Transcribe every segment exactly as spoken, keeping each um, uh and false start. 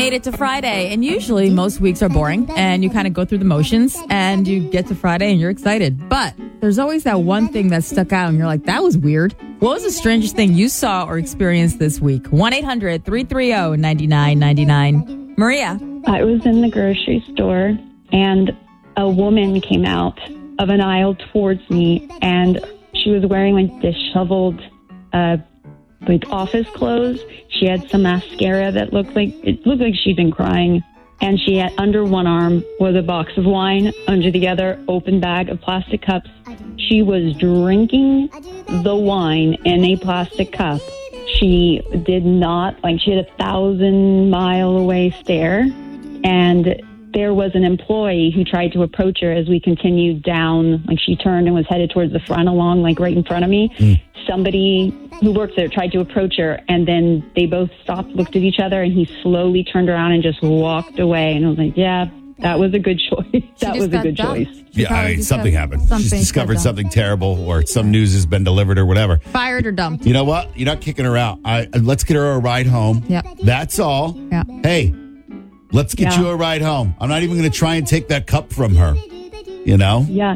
made it to Friday, and usually most weeks are boring, and you kind of go through the motions, and you get to Friday, and you're excited. But there's always that one thing that stuck out, and you're like, that was weird. What was the strangest thing you saw or experienced this week? one eight hundred three three zero nine nine nine nine. Maria. I was in the grocery store, and a woman came out of an aisle towards me, and she was wearing like disheveled uh, like office clothes. She had some mascara that looked like it looked like she'd been crying, and she had under one arm was a box of wine, under the other open bag of plastic cups. She was drinking the wine in a plastic cup. She did not like she had a thousand mile away stare, and there was an employee who tried to approach her as we continued down. Like she turned and was headed towards the front along, like right in front of me. Mm. Somebody who worked there tried to approach her, and then they both stopped, looked at each other, and he slowly turned around and just walked away. And I was like, yeah, that was a good choice. That was a good dumped. choice. Yeah, I mean, something happened. Something She's discovered got something terrible, or some news has been delivered or whatever. Fired or dumped. You know what? You're not kicking her out. I, let's get her a ride home. Yep. That's all. Yep. Hey, let's get Yeah. you a ride home. I'm not even going to try and take that cup from her. You know? Yeah.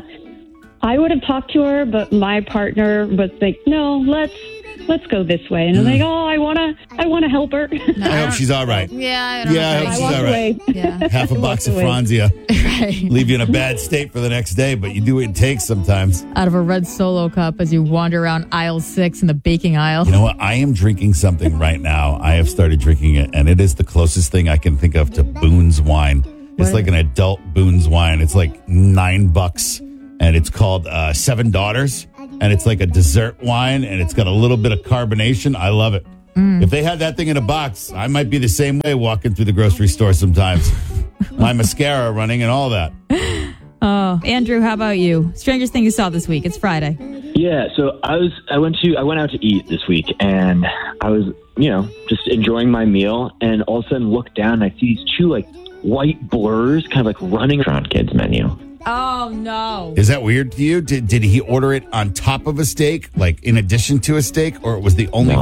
I would have talked to her, but my partner was like, no, let's let's go this way. And I'm like, oh, I want to I want to help her. I hope she's all right. Yeah, I don't Yeah, I know. hope I she's walked all right. away. Yeah. Half a box of away. Franzia. Right. Leave you in a bad state for the next day, but you do what it takes sometimes. Out of a red Solo cup as you wander around aisle six in the baking aisle. You know what? I am drinking something right now. I have started drinking it, and it is the closest thing I can think of to Boone's wine. It's What? like an adult Boone's wine. It's like nine bucks, and it's called uh, Seven Daughters, and it's like a dessert wine, and it's got a little bit of carbonation. I love it. Mm. If they had that thing in a box, I might be the same way walking through the grocery store sometimes. My mascara running and all that. Oh, Andrew, how about you? Strangest thing you saw this week? It's Friday. Yeah, so I was I went to I went out to eat this week, and I was you know just enjoying my meal, and all of a sudden look down and I see these two like white blurs kind of like running around kids menu. Oh, no. Is that weird to you? Did, did he order it on top of a steak, like in addition to a steak, or it was the only No.